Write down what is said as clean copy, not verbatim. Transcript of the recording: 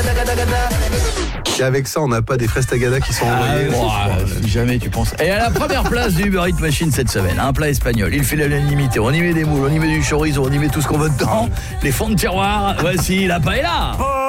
Et avec ça, on n'a pas des fraises tagada qui sont envoyées. Si jamais tu penses. Et à la première place du Uber Eats Machine cette semaine, un plat espagnol. Il fait l'unanimité. On y met des moules, on y met du chorizo, on y met tout ce qu'on veut dedans. Les fonds de tiroir. Voici la paella.